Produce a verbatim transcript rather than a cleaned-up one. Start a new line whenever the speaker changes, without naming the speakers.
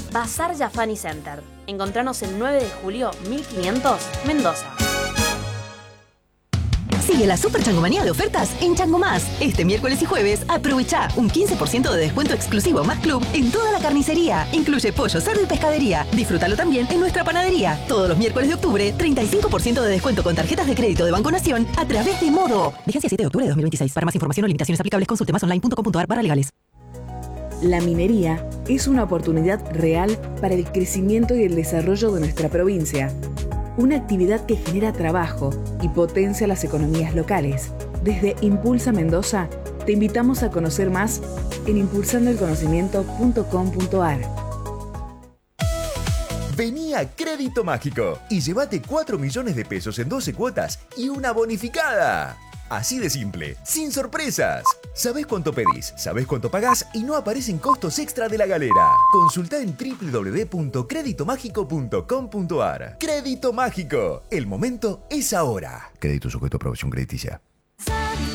Bazar Yafani Center. Encontranos el nueve de julio mil quinientos, Mendoza.
Sigue la Super Changomanía de ofertas en Chango Más. Este miércoles y jueves, aprovecha un quince por ciento de descuento exclusivo más club en toda la carnicería. Incluye pollo, cerdo y pescadería. Disfrútalo también en nuestra panadería. Todos los miércoles de octubre, treinta y cinco por ciento de descuento con tarjetas de crédito de Banco Nación a través de Modo. Vigencia siete de octubre de dos mil veintiséis. Para más información o limitaciones aplicables, consulte más online punto com punto a r barra legales.
La minería es una oportunidad real para el crecimiento y el desarrollo de nuestra provincia. Una actividad que genera trabajo y potencia las economías locales. Desde Impulsa Mendoza, te invitamos a conocer más en impulsando el conocimiento punto com punto a r.
Vení a Crédito Mágico y llévate cuatro millones de pesos en doce cuotas y una bonificada. Así de simple, sin sorpresas. Sabés cuánto pedís, sabés cuánto pagás y no aparecen costos extra de la galera. Consultá en doble u doble u doble u punto crédito mágico punto com punto a r. Crédito Mágico. El momento es ahora. Crédito sujeto a aprobación crediticia.